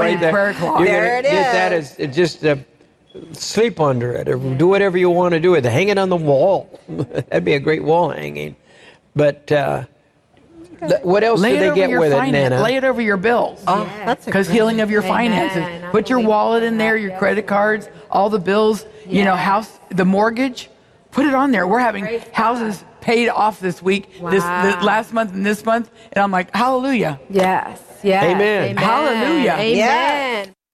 morning prayer cloth. You're There gonna it get that is. as just sleep under it, or do whatever you want to do with it. Hang it on the wall. That'd be a great wall hanging. But what else do they get with it, Nana? Lay it over your bills. That's Because healing of your finances. Amen. Put your wallet in there, your credit cards, all the bills, house, the mortgage. Put it on there. We're having houses paid off this week, this last month and this month. And I'm like, hallelujah. Yes. Yes. Amen. Hallelujah. Amen. Yes.